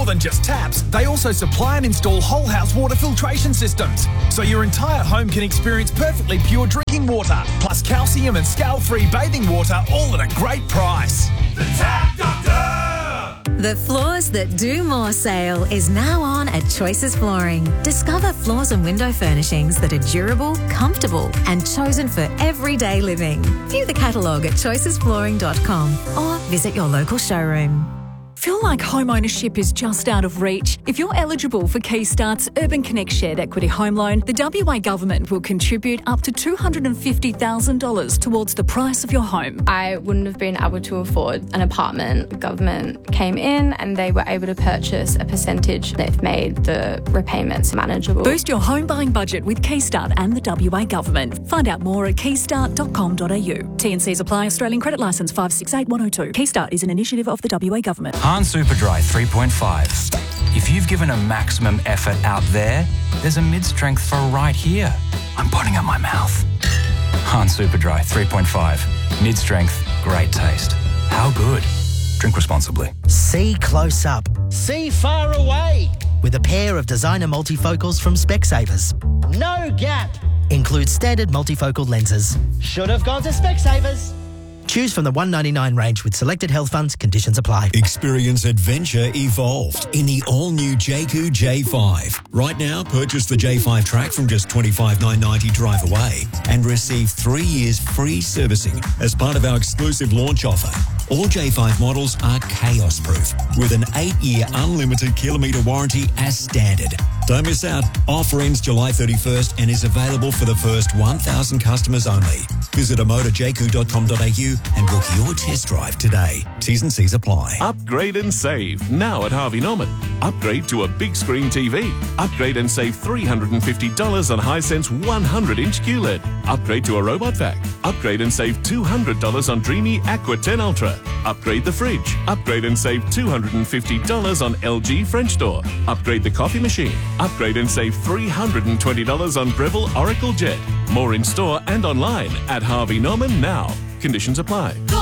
more than just taps, they also supply and install whole house water filtration systems, so your entire home can experience perfectly pure drinking water, plus calcium and scale-free bathing water, all at a great price. The Tap Doctor! The Floors That Do More sale is now on at Choices Flooring. Discover floors and window furnishings that are durable, comfortable and chosen for everyday living. View the catalogue at choicesflooring.com or visit your local showroom. Feel like home ownership is just out of reach? If you're eligible for Keystart's Urban Connect Shared Equity Home Loan, the WA Government will contribute up to $250,000 towards the price of your home. I wouldn't have been able to afford an apartment. The government came in and they were able to purchase a percentage. They've made the repayments manageable. Boost your home buying budget with Keystart and the WA Government. Find out more at keystart.com.au. T&Cs apply. Australian Credit Licence 568102. Keystart is an initiative of the WA Government. Hahn Superdry 3.5. If you've given a maximum effort out there, there's a mid-strength for right here. I'm putting up my mouth. Hahn Superdry 3.5. Mid-strength, great taste. How good? Drink responsibly. See close up. See far away. With a pair of designer multifocals from Specsavers. No gap. Includes standard multifocal lenses. Should have gone to Specsavers. Choose from the $199 range with selected health funds. Conditions apply. Experience adventure evolved in the all-new Jayco J5. Right now, purchase the J5 Track from just $25,990 drive away and receive 3 years free servicing as part of our exclusive launch offer. All J5 models are chaos-proof with an 8-year unlimited kilometre warranty as standard. Don't miss out. Offer ends July 31st and is available for the first 1,000 customers only. Visit amotorjayco.com.au and book your test drive today. T's and C's apply. Upgrade and save now at Harvey Norman. Upgrade to a big screen TV. Upgrade and save $350 on Hisense 100-inch QLED. Upgrade to a robot vac. Upgrade and save $200 on Dreamy Aqua 10 Ultra. Upgrade the fridge. Upgrade and save $250 on LG French door. Upgrade the coffee machine. Upgrade and save $320 on Breville Oracle Jet. More in store and online at Harvey Norman now. Conditions apply.